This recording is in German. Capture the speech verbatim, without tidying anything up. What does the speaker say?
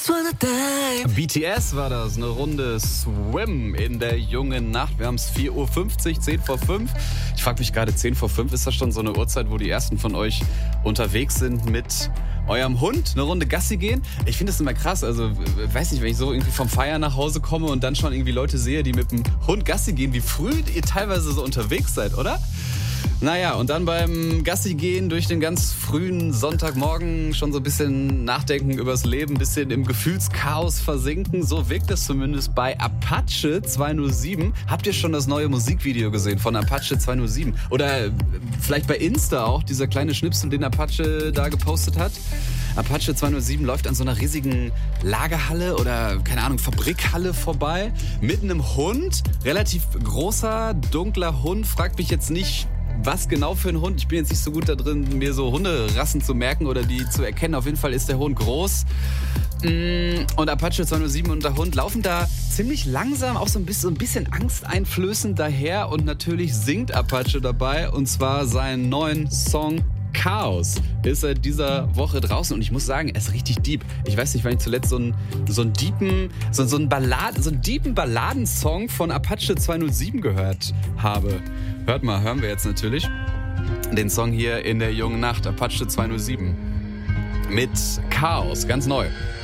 B T S war das, eine Runde Swim in der jungen Nacht. Wir haben es vier Uhr fünfzig, zehn vor fünf. Ich frage mich gerade, zehn vor fünf, ist das schon so eine Uhrzeit, wo die ersten von euch unterwegs sind mit eurem Hund, eine Runde Gassi gehen? Ich finde das immer krass, also weiß nicht, wenn ich so irgendwie vom Feiern nach Hause komme und dann schon irgendwie Leute sehe, die mit dem Hund Gassi gehen, wie früh ihr teilweise so unterwegs seid, oder? Naja, und dann beim Gassi gehen durch den ganz frühen Sonntagmorgen schon so ein bisschen nachdenken übers Leben, ein bisschen im Gefühlschaos versinken. So wirkt es zumindest bei Apache zweihundertsieben. Habt ihr schon das neue Musikvideo gesehen von Apache zweihundertsieben? Oder vielleicht bei Insta auch, dieser kleine Schnipsel, den Apache da gepostet hat? Apache zweihundertsieben läuft an so einer riesigen Lagerhalle oder, keine Ahnung, Fabrikhalle vorbei. Mit einem Hund, relativ großer, dunkler Hund. Fragt mich jetzt nicht, was genau für ein Hund. Ich bin jetzt nicht so gut da drin, mir so Hunderassen zu merken oder die zu erkennen. Auf jeden Fall ist der Hund groß. Und Apache zweihundertsieben und der Hund laufen da ziemlich langsam, auch so ein bisschen, so ein bisschen angsteinflößend daher. Und natürlich singt Apache dabei, und zwar seinen neuen Song Chaos ist seit dieser Woche draußen, und ich muss sagen, er ist richtig deep. Ich weiß nicht, wann ich zuletzt so einen so einen deepen, so, so einen Balladen, so einen deepen Balladensong von Apache zweihundertsieben gehört habe. Hört mal, hören wir jetzt natürlich den Song hier in der jungen Nacht, Apache zweihundertsieben mit Chaos, ganz neu.